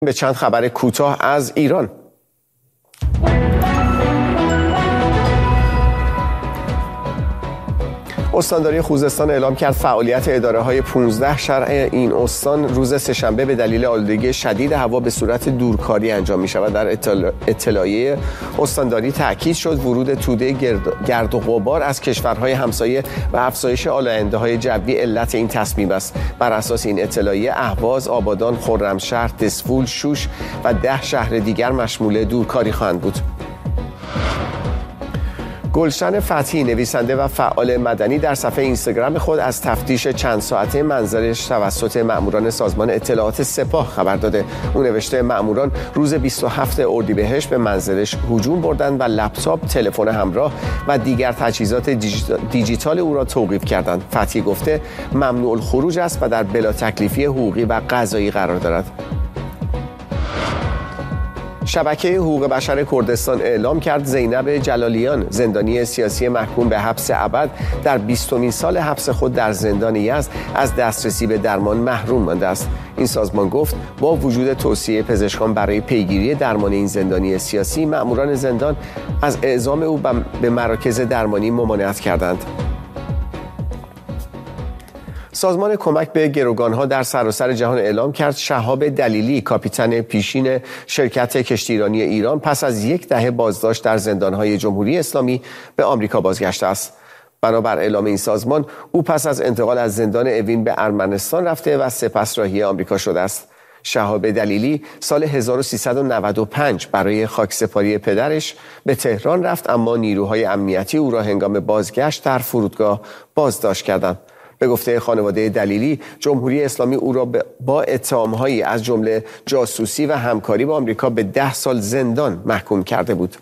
به چند خبر کوتاه از ایران. استانداری خوزستان اعلام کرد فعالیت اداره‌های 15 شهر این استان روز سه‌شنبه به دلیل آلودگی شدید هوا به صورت دورکاری انجام می‌شود. در اطلاعیه استانداری تاکید شد ورود توده گرد و غبار از کشورهای همسایه و افزایش آلاینده‌های جوی علت این تصمیم است. بر اساس این اطلاعیه اهواز، آبادان، خرمشهر، دسفول، شوش و 10 شهر دیگر مشمول دورکاری خواهند بود. گلشن فتحی، نویسنده و فعال مدنی، در صفحه اینستاگرام خود از تفتیش چند ساعته منزلش توسط مأموران سازمان اطلاعات سپاه خبر داده. او نوشته مأموران روز 27 اردیبهشت به منزلش هجوم بردند و لپتاپ، تلفن همراه و دیگر تجهیزات دیجیتال او را توقیف کردند. فتحی گفته ممنوع الخروج است و در بلا تکلیفی حقوقی و قضایی قرار دارد. شبکه حقوق بشر کردستان اعلام کرد زینب جلالیان، زندانی سیاسی محکوم به حبس ابد، در 20مین سال حبس خود در زندان یزد از دسترسی به درمان محروم مانده است. این سازمان گفت با وجود توصیه پزشکان برای پیگیری درمان این زندانی سیاسی، مأموران زندان از اعزام او به مراکز درمانی ممانعت کردند. سازمان کمک به گروگانها در سراسر جهان اعلام کرد شهاب دلیلی، کاپیتان پیشین شرکت کشتیرانی ایران، پس از 10 دهه بازداشت در زندانهای جمهوری اسلامی به آمریکا بازگشته است. بنابر اعلام این سازمان، او پس از انتقال از زندان اوین به ارمنستان رفته و سپس راهی آمریکا شده است. شهاب دلیلی سال 1395 برای خاکسپاری پدرش به تهران رفت، اما نیروهای امنیتی او را هنگام بازگشت در فرودگاه بازداشت کردند. به گفته خانواده دلیلی، جمهوری اسلامی او را با اتهام‌هایی از جمله جاسوسی و همکاری با آمریکا به 10 سال زندان محکوم کرده بود.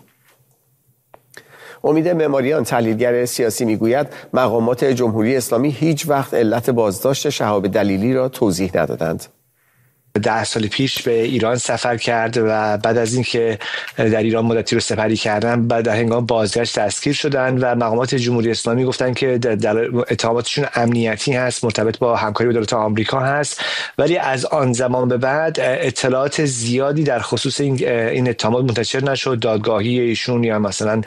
امید معماریان، تحلیلگر سیاسی، میگوید مقامات جمهوری اسلامی هیچ وقت علت بازداشت شهاب دلیلی را توضیح ندادند. 10 سال پیش به ایران سفر کرد و بعد از اینکه در ایران مدتی رو سپری کردن، بعد در هنگام بازگشت دستگیر شدن و مقامات جمهوری اسلامی گفتن که در اتهاماتشون امنیتی هست، مرتبط با همکاری با دولت آمریکا هست، ولی از آن زمان به بعد اطلاعات زیادی در خصوص این اتهامات منتشر نشد. دادگاهی ایشون یا مثلا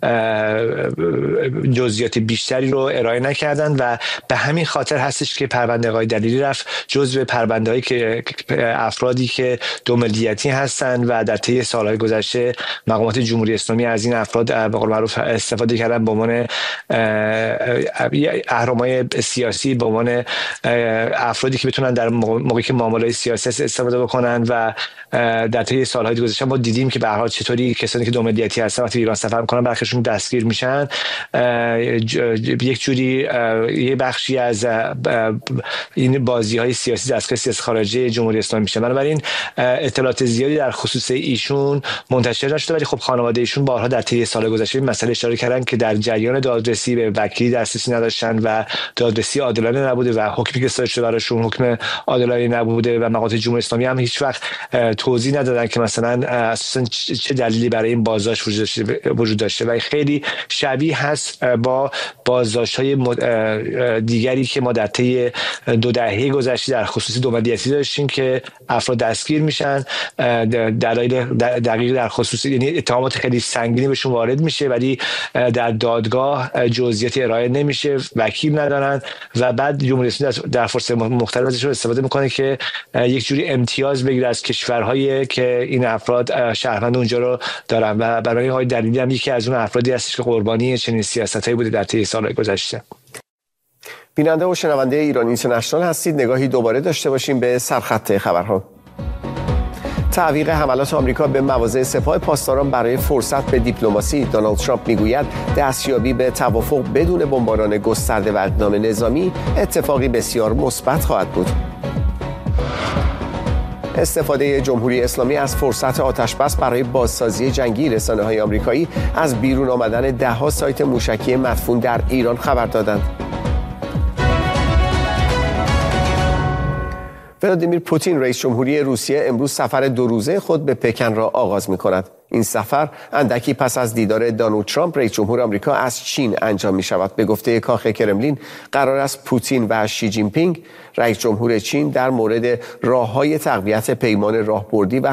جزئیات بیشتری رو ارائه نکردن و به همین خاطر هستش که پرونده آقای دلیلی رفت جزو پرونده‌هایی که افرادی که دو ملیتی هستند و در طی سالهای گذشته مقامات جمهوری اسلامی از این افراد به قول معروف استفاده کردن به عنوان اهرم‌های سیاسی، به عنوان افرادی که بتونن در موقعی که معاملات سیاسی استفاده بکنن. و در طی سالهای گذشته ما دیدیم که به هر حال چطوری کسانی که دو ملیتی هستن وقتی ایران سفر می‌کنن برخیشون دستگیر میشن، یک جوری یه بخشی از این بازی‌های سیاسی دستگاه سیاسی خارجی جمهوری اسلامی میشه. بنابراین اطلاعات زیادی در خصوص ایشون منتشر نشده، ولی خب خانواده ایشون بارها در طی سال گذشته این مسئله اشاره کردن که در جریان دادرسی به وکیلی دسترسی نداشتن و دادرسی عادلانه نبوده و حکمی که صادر شده براشون حکم عادلانه نبوده و مقامات جمهوری اسلامی هم هیچ وقت توضیح ندادن که مثلا اساساً چه دلیلی برای این بازداشت وجود داشته و خیلی شبیه هست با بازداشت‌های دیگری که ما در طی 2 دهه گذشته در خصوص دو ملیتی داشتیم که افراد دستگیر میشن، دلایل دقیق در خصوص، یعنی اتهامات خیلی سنگینی بهشون وارد میشه ولی در دادگاه جزئیات ارائه نمیشه، وکیل ندارن و بعد جمهوری اسلامی در فرصت مختلف ازشون استفاده میکنه که یک جوری امتیاز بگیره از کشورهایی که این افراد شهروند اونجا رو دارن و برای های دلیلی هم یکی از اون افرادی هستش که قربانی چنین سیاستایی بوده در طی سال‌های گذشته. بیننده و شنونده ایران اینترنشنال هستید. نگاهی دوباره داشته باشیم به سرخط خبرها. تعویق حملات آمریکا به مواضع سپاه پاسداران برای فرصت به دیپلماسی. دونالد ترامپ میگوید دستیابی به توافق بدون بمباران گسترده و اقدام نظامی اتفاقی بسیار مثبت خواهد بود. استفاده جمهوری اسلامی از فرصت آتشبس برای بازسازی جنگی. رسانه‌های آمریکایی از بیرون آمدن 10 سایت موشکی مدفون در ایران خبر دادند. ولادیمیر پوتین رئیس جمهوری روسیه امروز سفر 2 روزه خود به پکن را آغاز می‌کند. این سفر اندکی پس از دیدار دونالد ترامپ رئیس جمهور آمریکا از چین انجام می شود. به گفته کاخ کرملین قرار است پوتین و شی جین پینگ رئیس جمهور چین در مورد راه‌های تقویت پیمان راهبردی و